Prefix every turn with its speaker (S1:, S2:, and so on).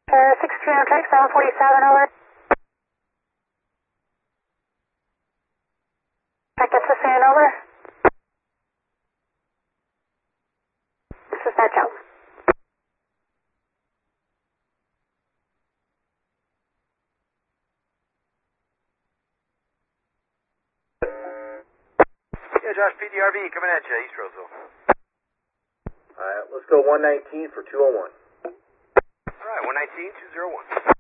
S1: 63 on track, 747, over. Check that's the fan, over. This is that jump.
S2: Yeah, Josh, PDRV coming at you, East Roseville.
S3: Alright, let's go 119 for 201.
S2: Alright, 119, 201.